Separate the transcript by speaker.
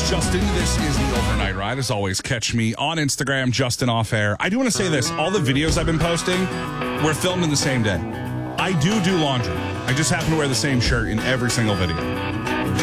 Speaker 1: Justin. This is the Overnight Ride. As always, catch me on Instagram, Justin Off Air. I do want to say this. All the videos I've been posting were filmed in the same day. I do laundry. I just happen to wear the same shirt in every single video.